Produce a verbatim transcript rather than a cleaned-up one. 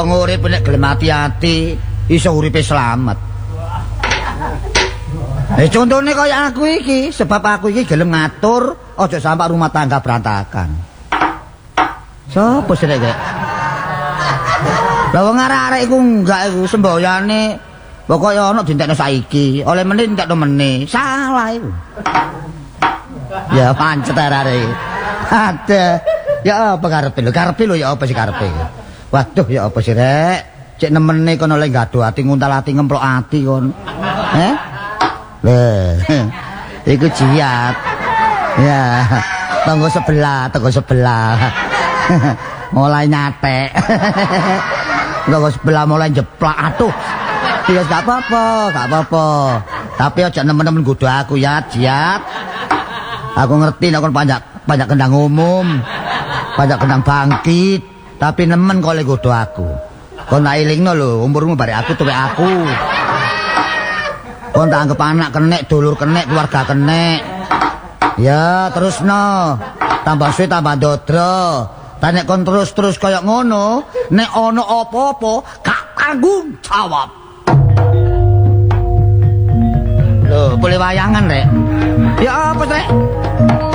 Ngurip nek gelem ati-ati iso uripe slamet. Eh contone kaya aku iki, sebab aku iki gelem ngatur aja sampai rumah tangga berantakan. Sopo sih rek? Lah wong arek-arek iku enggak iku semboyane pokoke ana dintekno saiki, oleh meneh entekno meneh. Salah iku. Ya pancet arek. Ada. Ya apa karepe lho? Karepe lho ya apa sih karepe? Waduh ya apa sih rek? Cek nemene kono lek gado ati nguntal ati ngemplok ati kon. Heh? Leh. Iku jiat. Ya, tangga sebelah, tangga sebelah. Mulai nyatek. Tangga sebelah mulai jeplak. Aduh. Ya gak apa-apa, gak apa-apa. Tapi aja nemen-nemen godo aku ya, jiat. Aku ngerti nek kon panjak panjak kendang umum. Panjak kendang bangkit. Tapi nemen kok lek godo aku. Kon tak elingno lho, umurmu bare aku tuwek aku. Kon tak anggap anak kenek, dulur kenek, keluarga kenek. Ya, terusno. Tambah suwe tambah ndodro. Ta nek kon terus-terus kaya ngono, nek ana apa-apa gak tanggung jawab. Lho, boleh wayangan, Rek. Ya apa, Rek?